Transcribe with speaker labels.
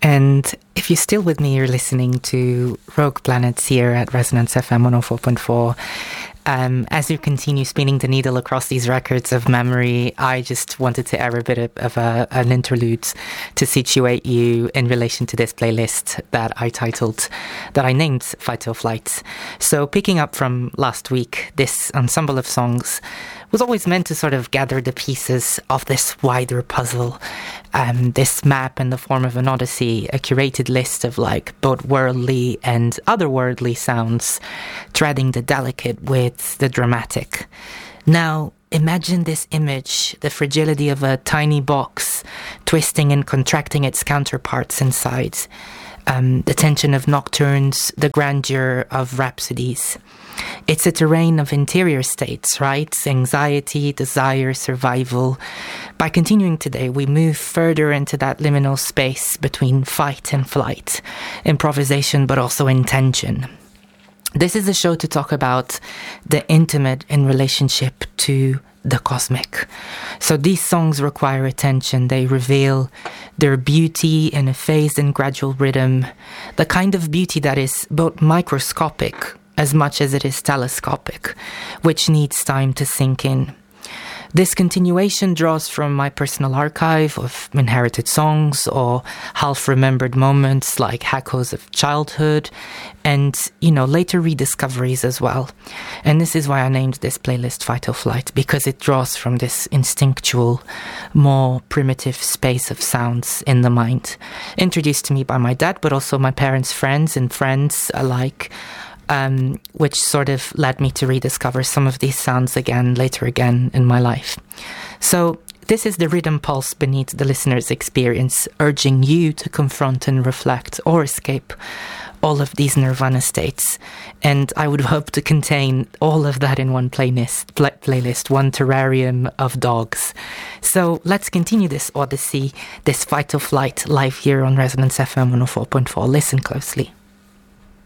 Speaker 1: And if you're still with me, you're listening to Rogue Planets here at Resonance FM 104.4. As you continue spinning the needle across these records of memory, I just wanted to air a bit of an interlude to situate you in relation to this playlist that I named Fight or Flight. So picking up from last week, this ensemble of songs was always meant to sort of gather the pieces of this wider puzzle. This map in the form of an odyssey, a curated list of like both worldly and otherworldly sounds, threading the delicate with the dramatic. Now, imagine this image, the fragility of a tiny box, twisting and contracting its counterparts inside. The tension of nocturnes, the grandeur of rhapsodies. It's a terrain of interior states, right? Anxiety, desire, survival. By continuing today, we move further into that liminal space between fight and flight, improvisation, but also intention. This is a show to talk about the intimate in relationship to the cosmic. So these songs require attention. They reveal their beauty in a phased and gradual rhythm, the kind of beauty that is both microscopic as much as it is telescopic, which needs time to sink in. This continuation draws from my personal archive of inherited songs or half-remembered moments like echoes of childhood and, later rediscoveries as well. And this is why I named this playlist Fight or Flight, because it draws from this instinctual, more primitive space of sounds in the mind, introduced to me by my dad, but also my parents' friends and friends alike, which sort of led me to rediscover some of these sounds later again in my life. So this is the rhythm pulse beneath the listener's experience, urging you to confront and reflect or escape all of these nirvana states. And I would hope to contain all of that in one playlist, one terrarium of dogs. So let's continue this odyssey, this fight or flight, live here on Resonance FM 104.4. Listen closely.